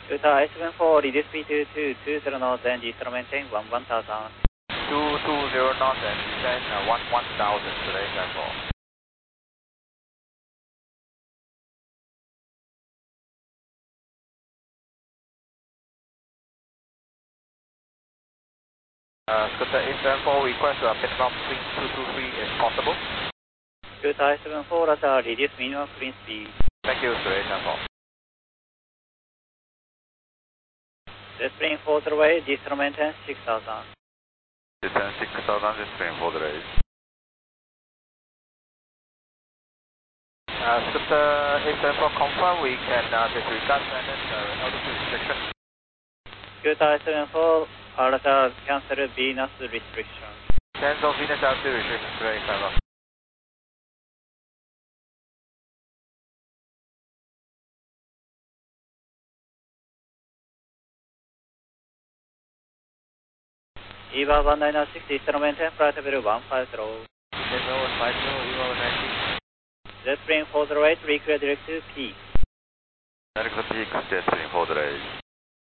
Toyota I-74, reduce speed to 220 knots and descend maintain 1000. 220 knots and descend 1000 today, therefore. Scooter A74, request a minimum swing 223 if possible. Toyota I-74, Roger, reduce minimum clean speed. Thank you, Scooter A74. The spring for the way, descend maintain 6000. Descend 6000, the spring for the race. Scooter A74, confirm we can disregard altitude restriction. Toyota I-74, Roger, cancel Venus restriction. Cancel Venus altitude restriction, Scooter A74. EVA 196, descend maintain flight level 150. Level 150, EVA 196. The spring for the right, reclear direct to peak. Direct to peak, jet spring for the race.